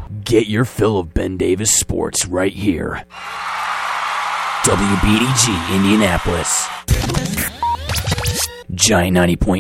Get your fill of Ben Davis sports right here. WBDG Indianapolis. Giant 90.9